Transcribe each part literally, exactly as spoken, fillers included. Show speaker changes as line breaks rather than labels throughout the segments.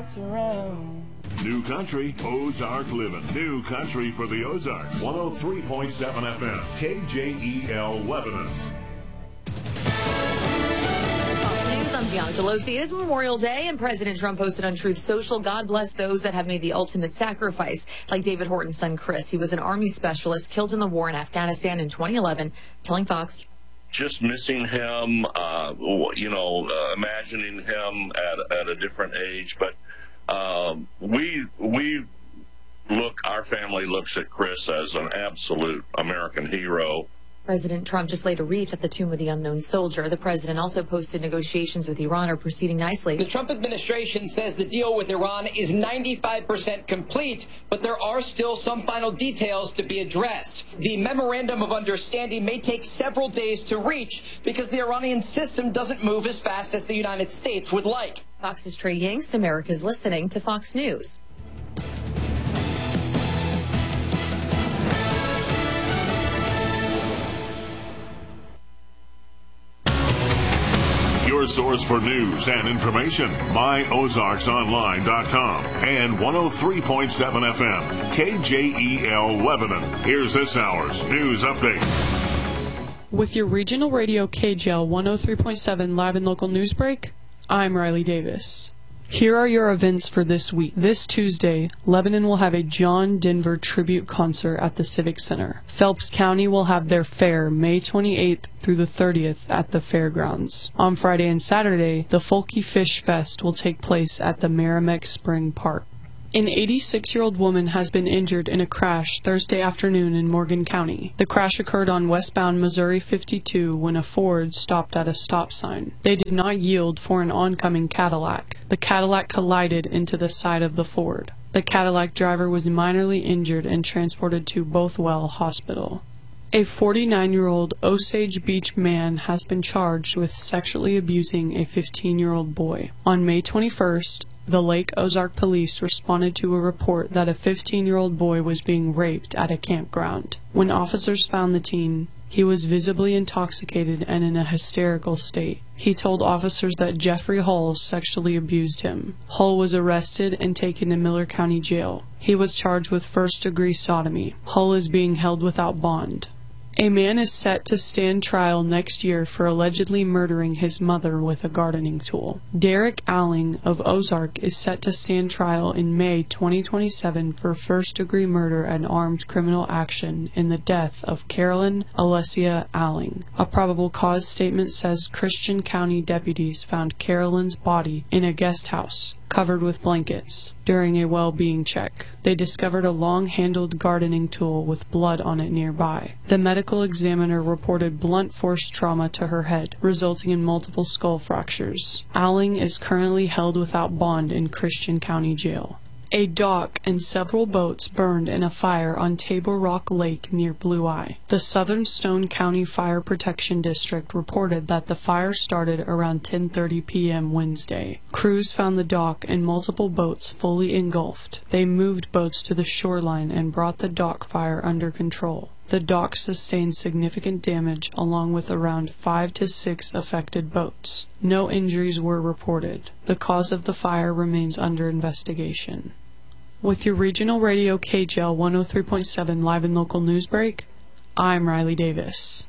Ozarks around.
New country, Ozark living. New country for the Ozarks. one oh three point seven F M, K J E L Lebanon.
I'm Gianna Gelosi. It is Memorial Day, and President Trump posted on Truth Social, God bless those that have made the ultimate sacrifice, like David Horton's son, Chris. He was an Army specialist killed in the war in Afghanistan in twenty eleven, telling Fox.
Just missing him, uh, you know, uh, imagining him at, at a different age. But um, we, we look, our family looks at Chris as an absolute American hero.
President Trump just laid a wreath at the tomb of the unknown soldier. The president also posted negotiations with Iran are proceeding nicely.
The Trump administration says the deal with Iran is ninety-five percent complete, but there are still some final details to be addressed. The memorandum of understanding may take several days to reach because the Iranian system doesn't move as fast as the United States would like.
Fox's Trey Yingst, America's listening to Fox News.
Your source for news and information, my ozarks online dot com and one oh three point seven F M, K J E L Lebanon. Here's this hour's news update.
With your regional radio K J L one oh three point seven live and local news break, I'm Riley Davis. Here are your events for this week. This Tuesday, Lebanon will have a John Denver tribute concert at the Civic Center. Phelps County will have their fair May twenty-eighth through the thirtieth at the fairgrounds. On Friday and Saturday, the Folky Fish Fest will take place at the Merrimack Spring Park. An eighty-six-year-old woman has been injured in a crash Thursday afternoon in Morgan County. The crash occurred on westbound Missouri fifty-two when a Ford stopped at a stop sign. They did not yield for an oncoming Cadillac. The Cadillac collided into the side of the Ford. The Cadillac driver was minorly injured and transported to Bothwell Hospital. A forty-nine-year-old Osage Beach man has been charged with sexually abusing a fifteen-year-old boy. On May twenty-first, the Lake Ozark police responded to a report that a fifteen-year-old boy was being raped at a campground. When officers found the teen, he was visibly intoxicated and in a hysterical state. He told officers that Jeffrey Hull sexually abused him. Hull was arrested and taken to Miller County Jail. He was charged with first-degree sodomy. Hull is being held without bond. A man is set to stand trial next year for allegedly murdering his mother with a gardening tool. Derek Alling of Ozark is set to stand trial in May twenty twenty-seven for first-degree murder and armed criminal action in the death of Carolyn Alessia Alling. A probable cause statement says Christian County deputies found Carolyn's body in a guest house, covered with blankets, during a well-being check. They discovered a long-handled gardening tool with blood on it nearby. The medical examiner reported blunt force trauma to her head, resulting in multiple skull fractures. Alling is currently held without bond in Christian County Jail. A dock and several boats burned in a fire on Table Rock Lake near Blue Eye. The Southern Stone County Fire Protection District reported that the fire started around ten thirty p m Wednesday. Crews found the dock and multiple boats fully engulfed. They moved boats to the shoreline and brought the dock fire under control. The dock sustained significant damage along with around five to six affected boats. No injuries were reported. The cause of the fire remains under investigation. With your regional radio K J L one oh three point seven live and local news break, I'm Riley Davis.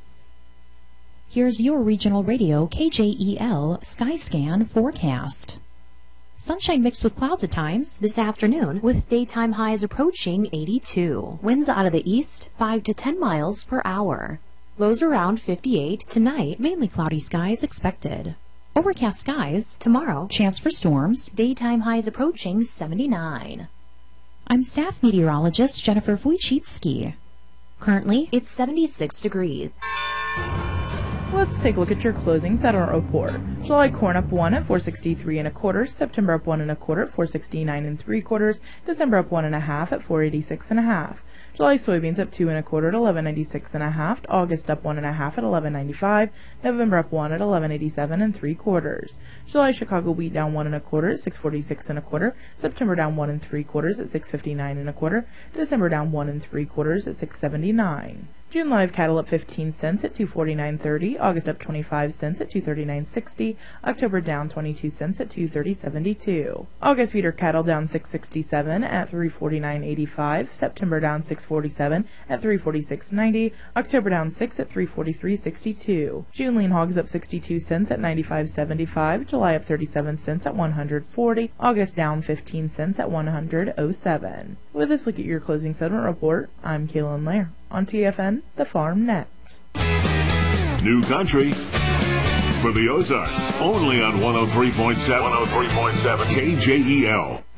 Here's your regional radio K J E L Skyscan forecast. Sunshine mixed with clouds at times this afternoon, with daytime highs approaching eighty-two. Winds out of the east, five to ten miles per hour. Lows around fifty-eight. Tonight, mainly cloudy skies expected. Overcast skies. Tomorrow, chance for storms. Daytime highs approaching seventy-nine. I'm staff meteorologist Jennifer Wojcicki. Currently, it's seventy-six degrees.
Let's take a look at your closings at our report. July corn up one at four sixty-three and a quarter. September up one and a quarter at four sixty-nine and three quarters. December up one and a half at four eighty-six and a half. July soybeans up two and a quarter at eleven ninety-six and a half. August up one and a half at eleven ninety-five. November up one at eleven eighty-seven and three quarters. July Chicago wheat down one and a quarter at six forty-six and a quarter. September down one and three quarters at six fifty-nine and a quarter. December down one and three quarters at six seventy-nine. June live cattle up fifteen cents at two forty-nine thirty. August up twenty-five cents at two thirty-nine sixty. October down twenty-two cents at two thirty seventy-two. August feeder cattle down six sixty-seven at three forty-nine eighty-five. September down six forty-seven at three forty-six ninety. October down six at three forty-three sixty-two. June lean hogs up sixty-two cents at ninety-five seventy-five. July up thirty-seven cents at one hundred forty. August down fifteen cents at one hundred oh seven. With this look at your closing settlement report, I'm Kaylin Lair on T F N, the Farm Net.
New country for the Ozarks, only on one oh three point seven, one oh three point seven K J E L.